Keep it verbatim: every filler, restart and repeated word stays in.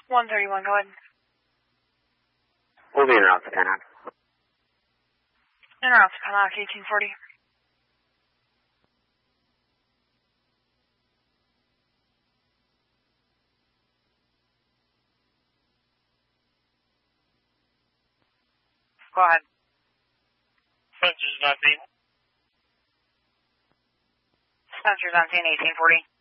one thirty-one, go ahead. We'll be in route to Pennock. In route to Pennock, eighteen forty. Go ahead. Spencer's not being. Spencer's on scene, eighteen forty.